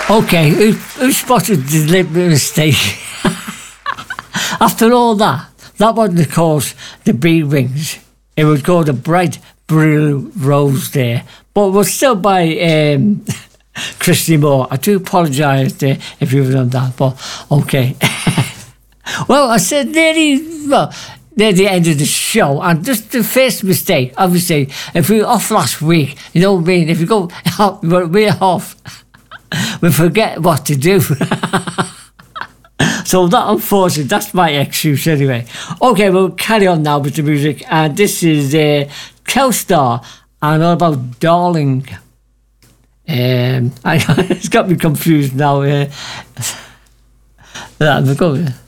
Okay, who spotted the deliberate mistake? After all that wasn't, of course, the B rings. It was called a bright blue rose there, but it was still by Christy Moore. I do apologise if you've done that, but okay. Well, I said near the end of the show, and just the first mistake, obviously, if we were off last week, you know what I mean, if you go, we're off, we forget what to do. So that, unfortunately, that's my excuse anyway. Okay, we'll carry on now with the music, and this is Telstar and all about Darling. It's got me confused now. Go.